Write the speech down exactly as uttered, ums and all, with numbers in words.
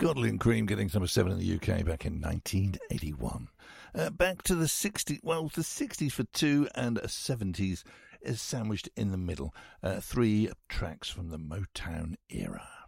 Godley and Cream getting number seven in the U K back in nineteen eighty-one. Uh, back to the sixties, well, the sixties for two and a seventies is sandwiched in the middle. Uh, three tracks from the Motown era.